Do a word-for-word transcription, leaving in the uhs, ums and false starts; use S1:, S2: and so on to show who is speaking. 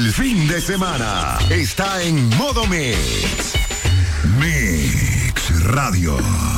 S1: El fin de semana está en Modo Mix. Mix Radio.